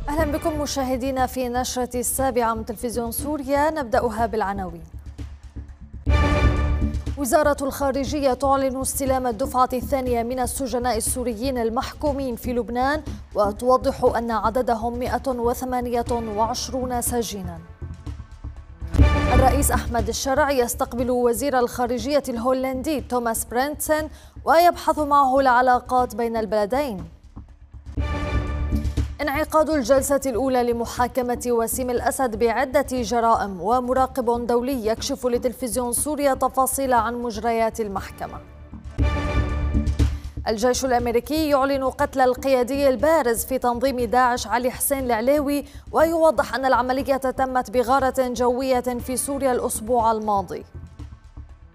أهلا بكم مشاهدينا في نشرة السابعة من تلفزيون سوريا، نبدأها بالعناوين. وزارة الخارجية تعلن استلام الدفعة الثانية من السجناء السوريين المحكومين في لبنان، وتوضح أن عددهم 128 سجينا. الرئيس أحمد الشرع يستقبل وزير الخارجية الهولندي توماس برينتسن ويبحث معه العلاقات بين البلدين. انعقاد الجلسة الأولى لمحاكمة وسيم الأسد بعدة جرائم، ومراقب دولي يكشف لتلفزيون سوريا تفاصيل عن مجريات المحكمة. الجيش الأمريكي يعلن قتل القيادي البارز في تنظيم داعش علي حسين العليوي، ويوضح أن العملية تمت بغارة جوية في سوريا الأسبوع الماضي.